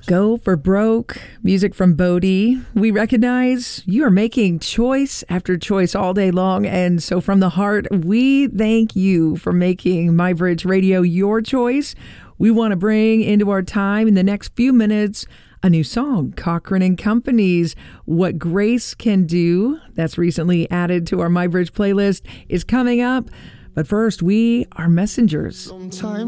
Go for Broke, music from Bodhi. We recognize you are making choice after choice all day long. And so from the heart, we thank you for making MyBridge Radio your choice. We want to bring into our time in the next few minutes a new song, Cochran and Company's What Grace Can Do. That's recently added to our MyBridge playlist is coming up. But first, we are messengers. Sometimes